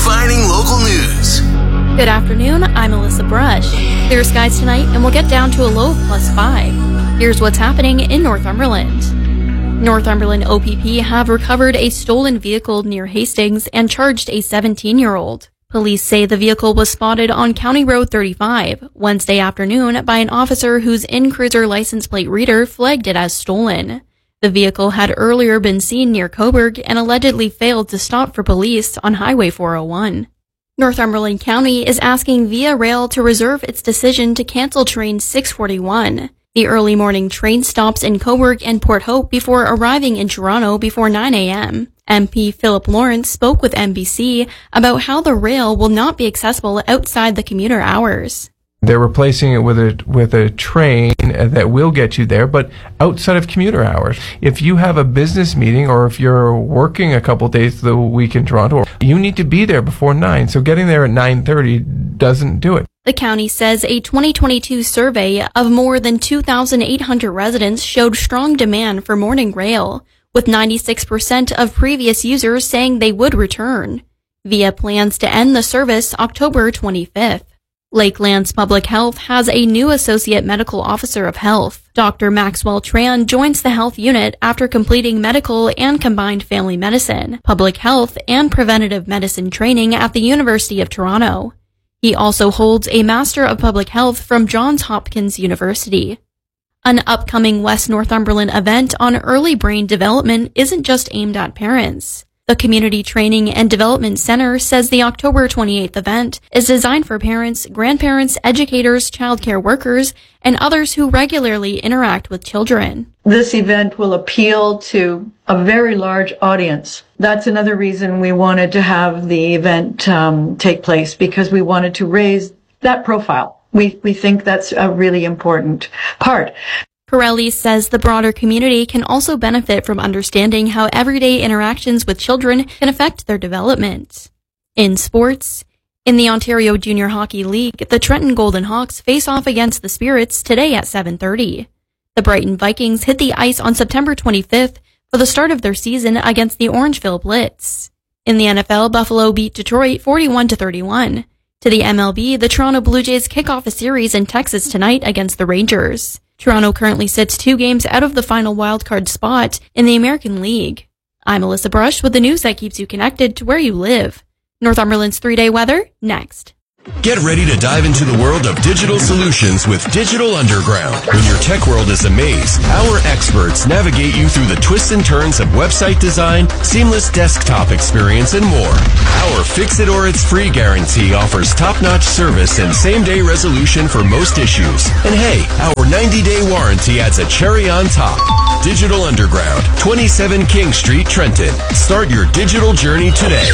defining local news. Good afternoon, I'm Alyssa Brush. Clear skies tonight, and we'll get down to a low of +5. Here's what's happening in Northumberland. Northumberland OPP have recovered a stolen vehicle near Hastings and charged a 17-year-old. Police say the vehicle was spotted on County Road 35 Wednesday afternoon by an officer whose in-cruiser license plate reader flagged it as stolen. The vehicle had earlier been seen near Coburg and allegedly failed to stop for police on Highway 401. Northumberland County is asking Via Rail to reserve its decision to cancel train 641. The early morning train stops in Coburg and Port Hope before arriving in Toronto before 9 a.m. MP Philip Lawrence spoke with NBC about how the rail will not be accessible outside the commuter hours. They're replacing it with a train that will get you there, but outside of commuter hours. If you have a business meeting or if you're working a couple days of the week in Toronto, you need to be there before 9. So getting there at 9:30 doesn't do it. The county says a 2022 survey of more than 2,800 residents showed strong demand for morning rail, with 96% of previous users saying they would return. Via plans to end the service October 25th. Lakelands Public Health has a new Associate Medical Officer of Health. Dr. Maxwell Tran joins the health unit after completing medical and combined family medicine, public health, and preventative medicine training at the University of Toronto. He also holds a Master of Public Health from Johns Hopkins University. An upcoming West Northumberland event on early brain development isn't just aimed at parents. The Community Training and Development Center says the October 28th event is designed for parents, grandparents, educators, childcare workers, and others who regularly interact with children. This event will appeal to a very large audience. That's another reason we wanted to have the event take place, because we wanted to raise that profile. We think that's a really important part. Pirelli says the broader community can also benefit from understanding how everyday interactions with children can affect their development. In sports, in the Ontario Junior Hockey League, the Trenton Golden Hawks face off against the Spirits today at 7:30. The Brighton Vikings hit the ice on September 25th for the start of their season against the Orangeville Blitz. In the NFL, Buffalo beat Detroit 41-31. To the MLB, the Toronto Blue Jays kick off a series in Texas tonight against the Rangers. Toronto currently sits 2 games out of the final wildcard spot in the American League. I'm Alyssa Brush with the news that keeps you connected to where you live. Northumberland's 3-day weather, next. Get ready to dive into the world of digital solutions with Digital Underground. When your tech world is a maze, our experts navigate you through the twists and turns of website design, seamless desktop experience, and more. Our Fix It or It's Free guarantee offers top-notch service and same-day resolution for most issues. And hey, our 90-day warranty adds a cherry on top. Digital Underground, 27 King Street, Trenton. Start your digital journey today.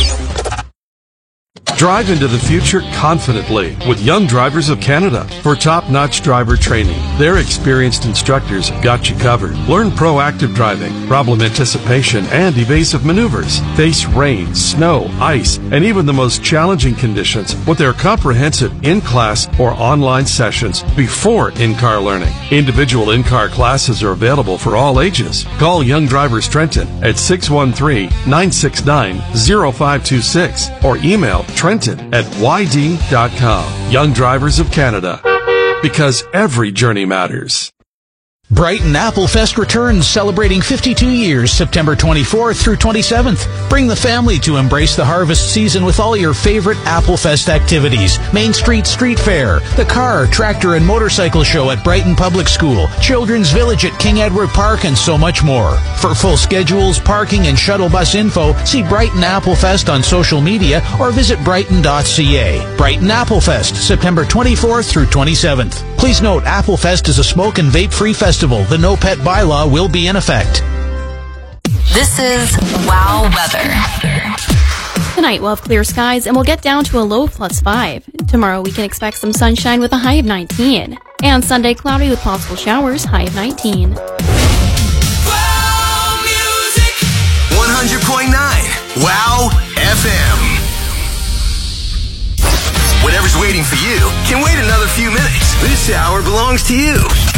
Drive into the future confidently with Young Drivers of Canada for top-notch driver training. Their experienced instructors have got you covered. Learn proactive driving, problem anticipation, and evasive maneuvers. Face rain, snow, ice, and even the most challenging conditions with their comprehensive in-class or online sessions before in-car learning. Individual in-car classes are available for all ages. Call Young Drivers Trenton at 613-969-0526 or email Trenton@yd.com. Young Drivers of Canada. Because every journey matters. Brighton Apple Fest returns, celebrating 52 years, September 24th through 27th. Bring the family to embrace the harvest season with all your favorite Apple Fest activities. Main Street Street Fair, the car, tractor, and motorcycle show at Brighton Public School, Children's Village at King Edward Park, and so much more. For full schedules, parking, and shuttle bus info, see Brighton Apple Fest on social media or visit brighton.ca. Brighton Apple Fest, September 24th through 27th. Please note, Apple Fest is a smoke and vape free festival. The no pet bylaw will be in effect. This is Wow Weather. Tonight we'll have clear skies and we'll get down to a low of +5. Tomorrow we can expect some sunshine with a high of 19. And Sunday cloudy with possible showers, high of 19. Wow Music 100.9 Wow FM. Whatever's waiting for you can wait another few minutes. This hour belongs to you.